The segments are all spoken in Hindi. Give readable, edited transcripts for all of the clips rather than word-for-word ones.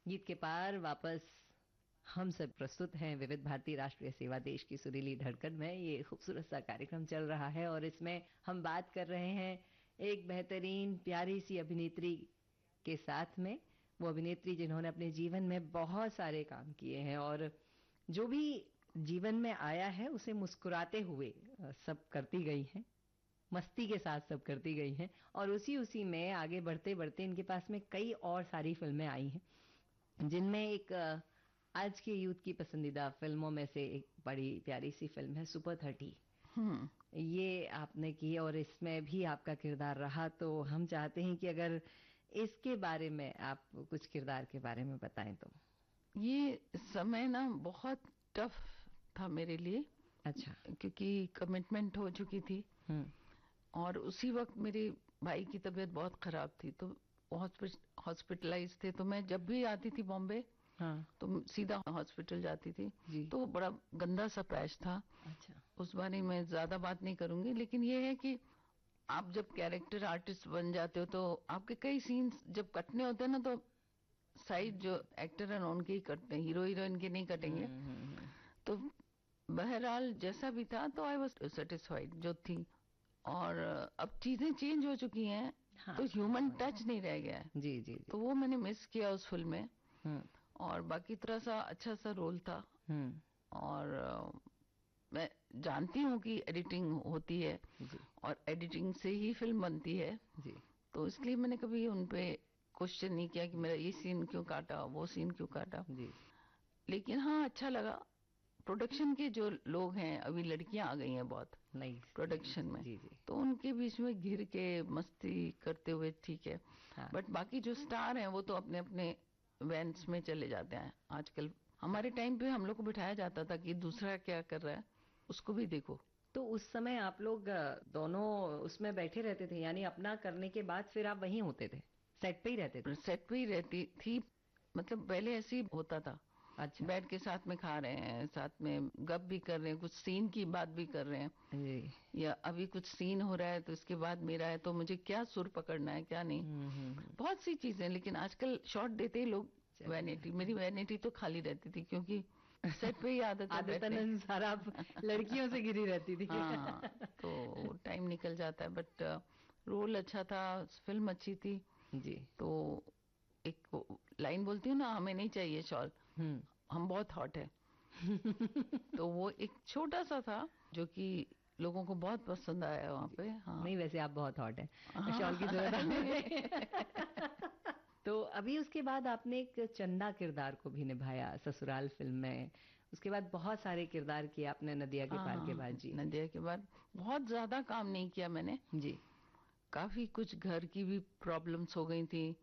गीत के पार वापस हम सब प्रस्तुत हैं विविध भारती राष्ट्रीय सेवा देश की सुरीली धड़कन में। ये खूबसूरत सा कार्यक्रम चल रहा है और इसमें हम बात कर रहे हैं एक बेहतरीन प्यारी सी अभिनेत्री के साथ में। वो अभिनेत्री जिन्होंने अपने जीवन में बहुत सारे काम किए हैं और जो भी जीवन में आया है उसे मुस्कुराते हुए सब करती गई हैं, मस्ती के साथ सब करती गई हैं और उसी में आगे बढ़ते बढ़ते इनके पास में कई और सारी फिल्में आई हैं, जिनमें एक आज के यूथ की पसंदीदा फिल्मों में से एक बड़ी प्यारी सी फिल्म है सुपर 30। ये आपने की और इसमें भी आपका किरदार रहा, तो हम चाहते हैं कि अगर इसके बारे में आप कुछ किरदार के बारे में बताएं तो। ये समय ना बहुत टफ था मेरे लिए। अच्छा। क्योंकि कमिटमेंट हो चुकी थी और उसी वक्त मेरे भाई की तबीयत बहुत खराब थी, तो हॉस्पिटलाइज थे। तो मैं जब भी आती थी बॉम्बे तो सीधा हॉस्पिटल जाती थी जी। तो बड़ा गंदा सा पैच था। अच्छा। उस बारे में ज्यादा बात नहीं करूंगी, लेकिन ये है कि आप जब कैरेक्टर आर्टिस्ट बन जाते हो तो आपके कई सीन्स जब कटने होते हैं ना, तो साइड जो एक्टर है उनके ही कटते हैं, हीरो हीरोइन के नहीं कटेंगे। तो बहरहाल जैसा भी था तो आई वाज सेटिस्फाइड जो थी। और अब चीजें चेंज हो चुकी हैं। हाँ, तो ह्यूमन टच नहीं रह गया है। जी, जी, जी। तो वो मैंने मिस किया उस फिल्म में। और बाकी तरह सा अच्छा सा रोल था। और मैं जानती हूँ कि एडिटिंग होती है जी। और एडिटिंग से ही फिल्म बनती है जी। तो इसलिए मैंने कभी उन पे क्वेश्चन नहीं किया कि मेरा ये सीन क्यों काटा, वो सीन क्यों काटा जी। लेकिन हाँ, अच्छा लगा। प्रोडक्शन के जो लोग हैं, अभी लड़कियां आ गई हैं बहुत नई प्रोडक्शन में जी, जी। तो उनके बीच में घिर के मस्ती करते हुए ठीक है। हाँ। बट बाकी जो स्टार हैं वो तो अपने अपने वैन्स में चले जाते हैं आजकल। हमारे टाइम पे हम लोग को बिठाया जाता था कि दूसरा क्या कर रहा है उसको भी देखो। तो उस समय आप लोग दोनों उसमें बैठे रहते थे, यानी अपना करने के बाद फिर आप वहीं होते थे, सेट पे ही रहते थे? सेट पे ही रहती थी, मतलब पहले ऐसे ही होता था। अच्छा। बैठ के साथ में खा रहे हैं, साथ में गप भी कर रहे हैं, कुछ सीन की बात भी कर रहे हैं जी। या अभी कुछ सीन हो रहा है तो इसके बाद मेरा है तो मुझे क्या सुर पकड़ना है क्या नहीं। बहुत सी चीजें। लेकिन आजकल शॉट देते ही लोग वैनिटी, मेरी वैनिटी तो खाली रहती थी क्योंकि सेट पे ही आदतन अनुसार आप लड़कियों से घिरी रहती थी। हाँ, तो टाइम निकल जाता है। बट रोल अच्छा था, फिल्म अच्छी थी जी। तो एक लाइन बोलती हूँ ना, हमें नहीं चाहिए शॉल, हम बहुत हॉट है। तो वो एक छोटा सा था जो कि लोगों को बहुत पसंद आया वहाँ पे। हाँ। नहीं, वैसे आप बहुत हॉट है, शॉल की जरूरत नहीं। तो अभी उसके बाद आपने एक चंदा किरदार को भी निभाया ससुराल फिल्म में। उसके बाद बहुत सारे किरदार किए आपने नदिया के पार के बाद जी। नदिया के बाद बहुत ज्यादा काम नहीं किया मैंने जी। काफी कुछ घर की भी प्रॉब्लम्स हो गई थी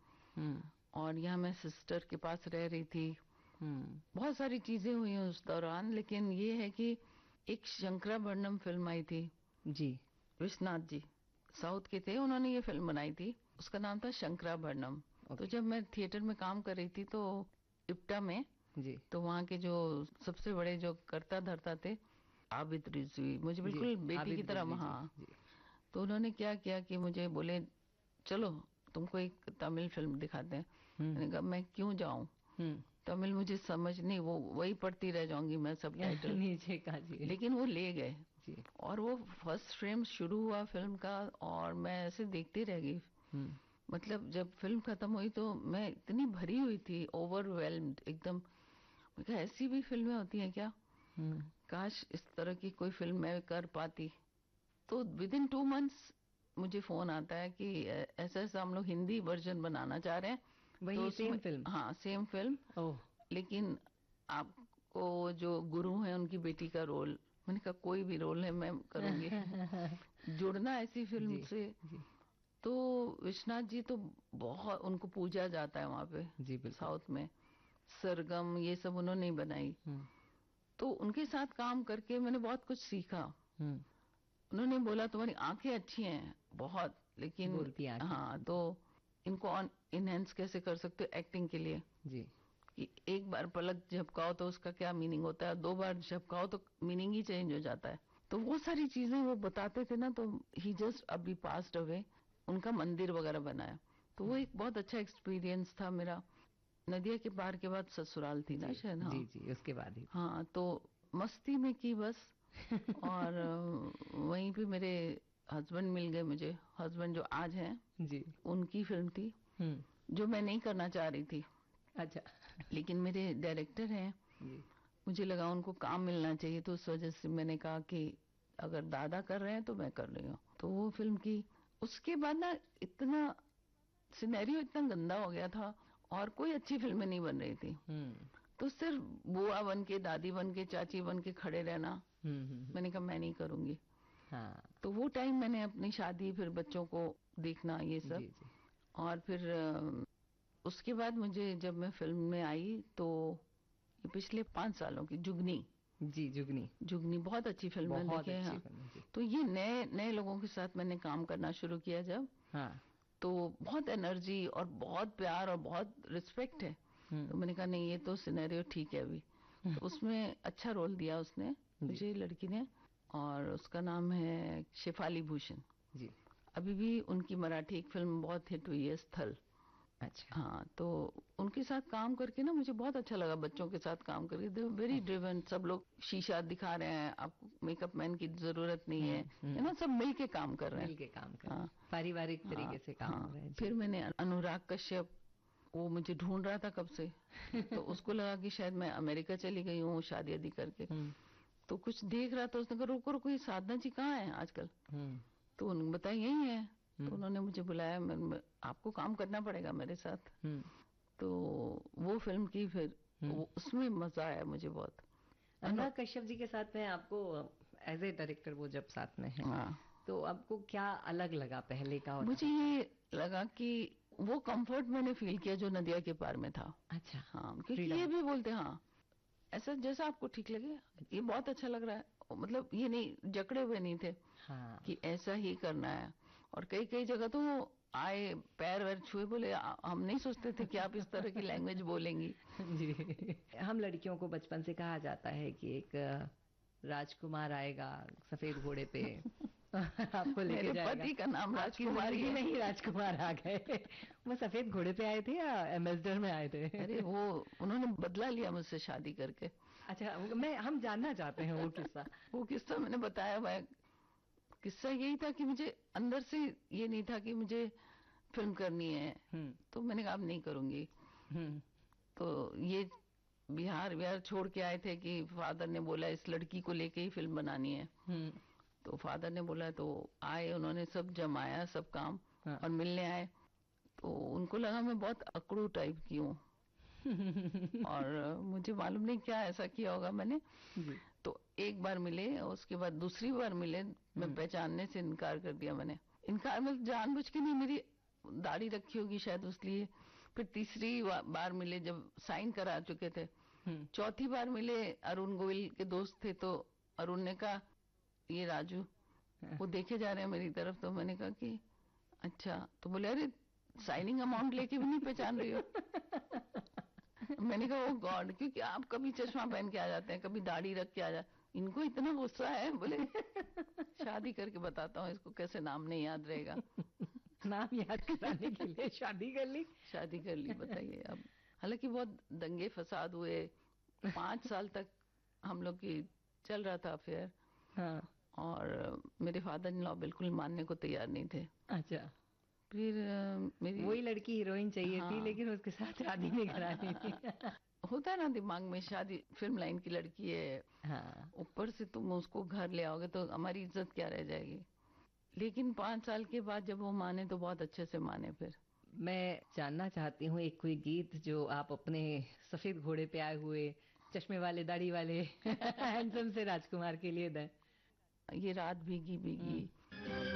और यहाँ मैं सिस्टर के पास रह रही थी। बहुत सारी चीजें हुई उस दौरान। लेकिन ये है कि एक शंकराभरणम फिल्म आई थी जी, विश्वनाथ जी साउथ के थे, उन्होंने ये फिल्म बनाई थी, उसका नाम था शंकराभरणम। तो जब मैं थिएटर में काम कर रही थी तो इप्टा में जी, तो वहाँ के जो सबसे बड़े जो कर्ता धर्ता थे आबिद रिजवी, मुझे बिल्कुल बेटी की तरह। हाँ, तो उन्होंने क्या किया कि मुझे बोले चलो तुमको एक तमिल फिल्म दिखाते हैं। मैंने कहा मैं क्यों जाऊं, तमिल मुझे समझ नहीं, वो वही पढ़ती रह जाऊंगी मैं सब टाइटल नीचे का जी। लेकिन वो ले गए जी। और वो फर्स्ट फ्रेम शुरू हुआ फिल्म का और मैं ऐसे देखती रह गई। मतलब जब फिल्म खत्म हुई तो मैं इतनी भरी हुई थी, ओवरवेल्म्ड एकदम। मैं कहा ऐसी भी फिल्में होती हैं क्या, काश इस तरह की कोई फिल्म मैं कर पाती। तो विद इन 2 months मुझे फोन आता है कि ऐसा ऐसा हम लोग हिंदी वर्जन बनाना चाह रहे हैं। वही तो सेम फिल्म? हाँ, सेम फिल्म। लेकिन आपको जो गुरु है उनकी बेटी का रोल। मैंने कहा कोई भी रोल है मैं करूंगी। जुड़ना ऐसी फिल्म जी, से जी। तो विश्वनाथ जी तो बहुत उनको पूजा जाता है वहां पे जी, साउथ में। सरगम ये सब उन्होंने बनाई। तो उनके साथ काम करके मैंने बहुत कुछ सीखा। उन्होंने बोला तुम्हारी आंखें अच्छी हैं बहुत, लेकिन हाँ, तो इनको इनहेंस कैसे कर सकते हो एक्टिंग के लिए जी। कि एक बार पलक झपकाओ तो उसका क्या मीनिंग होता है, 2 बार झपकाओ तो मीनिंग ही चेंज हो जाता है। तो वो सारी चीजें वो बताते थे ना। तो ही जस्ट अभी पास्ड अवे, उनका मंदिर वगैरह बनाया। तो वो एक बहुत अच्छा एक्सपीरियंस था मेरा। नदिया के पार के बाद ससुराल थी ना शायद। हाँ जी जी, उसके बाद ही। हाँ, तो मस्ती में की बस। और वहीं पे मेरे हस्बैंड मिल गए मुझे, हस्बैंड जो आज हैं। जी। उनकी फिल्म थी हम्म। जो मैं नहीं करना चाह रही थी, अच्छा। लेकिन मेरे डायरेक्टर हैं, जी। मुझे लगा उनको काम मिलना चाहिए, तो उस वजह से मैंने कहा कि अगर दादा कर रहे हैं तो मैं कर रही हूँ, तो वो फिल्म की। उसके बाद ना इतना सिनेरियो इतना गंदा हो गया था और कोई अच्छी फिल्में नहीं बन रही थी, तो सिर्फ बुआ बन के, दादी बन के, चाची बन के खड़े रहना। मैंने कहा मैं नहीं करूंगी। हाँ। तो वो टाइम मैंने अपनी शादी, फिर बच्चों को देखना, ये सब। जी जी। और फिर उसके बाद मुझे, जब मैं फिल्म में आई तो ये पिछले 5 सालों की जुगनी। जी, जुगनी। जुगनी बहुत अच्छी फिल्म है, बहुत देखिए। अच्छी हाँ, फिल्म है जी। तो ये नए नए लोगों के साथ मैंने काम करना शुरू किया जब, हाँ। तो बहुत एनर्जी और बहुत प्यार और बहुत रिस्पेक्ट है। तो मैंने कहा नहीं, ये तो सिनेरियो ठीक है अभी। तो उसमें अच्छा रोल दिया उसने मुझे, लड़की ने, और उसका नाम है शेफाली भूषण जी। अभी भी उनकी मराठी एक फिल्म बहुत हिट हुई है, स्थल। अच्छा। हाँ, तो उनके साथ काम करके ना मुझे बहुत अच्छा लगा, बच्चों के साथ काम करके। दे वेरी ड्रिवन, सब लोग शीशा दिखा रहे हैं, आपको मेकअप मैन की जरूरत नहीं है ना, सब मिल के काम कर रहे हैं। मिल के काम कर, हाँ, पारिवारिक हाँ, तरीके से काम हो हाँ। रहा है जी। फिर मैंने अनुराग कश्यप, वो मुझे ढूंढ रहा था कब से, तो उसको लगा कि शायद मैं अमेरिका चली गई हूँ शादी आदि करके, तो कुछ देख रहा था। उसने कहा रुको रुको, ये साधना जी कहाँ है आजकल? तो उन्होंने बताया यही है। तो उन्होंने मुझे बुलाया, आपको काम करना पड़ेगा मेरे साथ। तो वो फिल्म की, फिर उसमें मजा आया मुझे बहुत। अनुराग कश्यप जी के साथ में आपको एज ए डायरेक्टर वो जब साथ में है, हाँ, तो आपको क्या अलग लगा पहले का? और मुझे ये लगा कि वो कंफर्ट मैंने फील किया जो नदिया के पार में था। अच्छा। हाँ, क्योंकि ये भी बोलते हाँ, ऐसा जैसा आपको ठीक लगे, ये बहुत अच्छा लग रहा है, मतलब ये नहीं, जकड़े हुए नहीं थे। हाँ। कि ऐसा ही करना है। और कई कई जगह तो आए, पैर वैर छुए, बोले हम नहीं सोचते थे कि आप इस तरह की लैंग्वेज बोलेंगी। जी। हम लड़कियों को बचपन से कहा जाता है कि एक राजकुमार आएगा सफेद घोड़े पे आपको लेके मेरे जाएगा। पति का नाम आपकी राजकुमार ही जिंदगी है। में ही राजकुमार आ गए। वो सफेद घोड़े पे आए थे या एम्बेसडर में आए थे? अरे वो उन्होंने बदला लिया मुझसे शादी करके। अच्छा, हम जानना चाहते हैं वो किस्सा। वो किस्सा मैंने बताया हुआ है। किस्सा यही था कि मुझे अंदर से ये नहीं था कि मुझे फिल्म करनी है, तो मैंने कहा अब नहीं करूंगी। तो ये बिहार बिहार छोड़ के आए थे कि फादर ने बोला इस लड़की को लेके ही फिल्म बनानी है। तो फादर ने बोला, तो आए, उन्होंने सब जमाया, सब काम। हाँ। और मिलने आए, तो उनको लगा मैं बहुत अकड़ू टाइप की हूँ। और मुझे मालूम नहीं क्या ऐसा किया होगा मैंने। जी। तो एक बार मिले, उसके बाद दूसरी बार मिले, मैं पहचानने से इनकार कर दिया मैंने। इनकार में जानबूझ के नहीं, मेरी दाढ़ी रखी होगी शायद उसलिए। फिर तीसरी बार मिले जब साइन करा चुके थे। चौथी बार मिले, अरुण गोयल के दोस्त थे, तो अरुण ने कहा ये राजू, वो देखे जा रहे हैं मेरी तरफ। तो मैंने कहा कि अच्छा। तो बोले अरे साइनिंग अमाउंट लेके भी नहीं पहचान रही हो। मैंने कहा ओ गॉड, क्योंकि आप कभी चश्मा पहन के आ जाते हैं, कभी दाढ़ी रख के आ जाते, इनको इतना गुस्सा है। बोले शादी करके बताता हूँ इसको कैसे नाम नहीं याद रहेगा। नाम याद कराने के लिए शादी कर ली। शादी कर ली, बताइए अब। हालांकि बहुत दंगे फसाद हुए, 5 साल तक हम लोग की चल रहा था अफेयर। हाँ। और मेरे फादर इन लॉ बिल्कुल मानने को तैयार नहीं थे। अच्छा। फिर मेरी, वही लड़की हीरोइन चाहिए हाँ, थी, लेकिन उसके साथ शादी नहीं करानी थी। होता है ना दिमाग में, शादी फिल्म लाइन की लड़की है, हाँ। ऊपर से तुम उसको घर ले आओगे तो हमारी इज्जत क्या रह जाएगी। लेकिन 5 साल के बाद जब वो माने तो बहुत अच्छे से माने। फिर मैं जानना चाहती हूँ एक कोई गीत जो आप अपने सफेद घोड़े पे आए हुए चश्मे वाले दाढ़ी वाले हैंडसम से राजकुमार के लिए दें। ये रात भीगी भीगी